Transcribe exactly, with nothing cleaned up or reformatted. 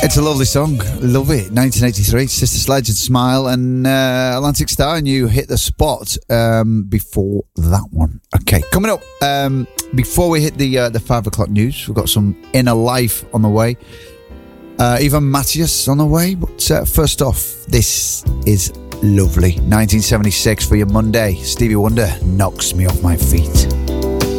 It's a lovely song. Love it. nineteen eighty-three, Sister Sledge and Smile, and uh, Atlantic Star, and you hit the spot um, before that one. Okay, coming up, um, before we hit the uh, the five o'clock news, we've got some Inner Life on the way. Uh, Ivan Matthias on the way, but uh, first off, this is lovely. nineteen seventy-six for your Monday. Stevie Wonder, Knocks Me Off My Feet.